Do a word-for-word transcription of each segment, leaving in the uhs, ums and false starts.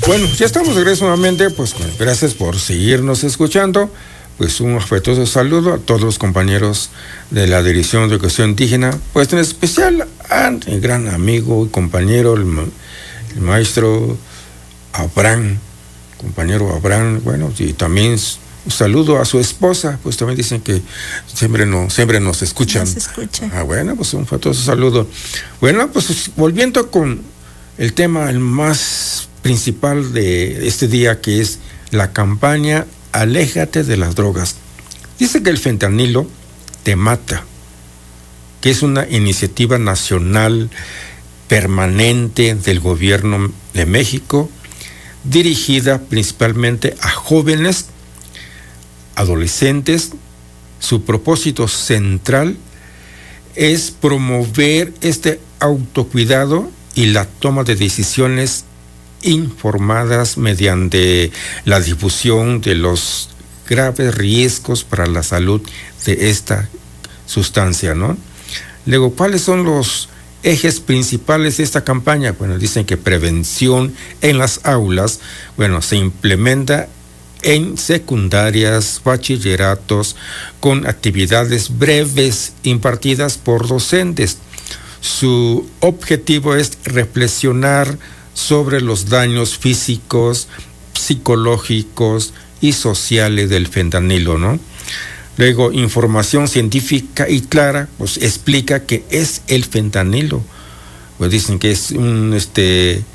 Bueno, ya estamos de regreso nuevamente, pues gracias por seguirnos escuchando. Pues un afectuoso saludo a todos los compañeros de la Dirección de Educación Indígena, pues en especial a mi gran amigo y compañero, el, ma- el maestro Abraham, compañero Abraham, bueno, y también un saludo a su esposa, pues también dicen que siempre, no, siempre nos escuchan. Nos escucha. Ah, bueno, pues un afectuoso saludo. Bueno, pues volviendo con el tema el más principal de este día, que es la campaña Aléjate de las drogas. Dice que el fentanilo te mata, que es una iniciativa nacional permanente del gobierno de México, dirigida principalmente a jóvenes, adolescentes. Su propósito central es promover este autocuidado y la toma de decisiones informadas mediante la difusión de los graves riesgos para la salud de esta sustancia, ¿no? Luego, ¿cuáles son los ejes principales de esta campaña? Bueno, dicen que prevención en las aulas, bueno, se implementa en secundarias, bachilleratos, con actividades breves impartidas por docentes. Su objetivo es reflexionar sobre los daños físicos, psicológicos y sociales del fentanilo, ¿no? Luego, información científica y clara, pues explica qué es el fentanilo. Pues dicen que es un este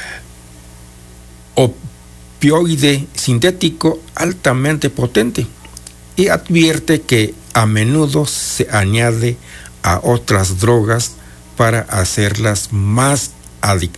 opioide sintético altamente potente y advierte que a menudo se añade a otras drogas para hacerlas más adictivas.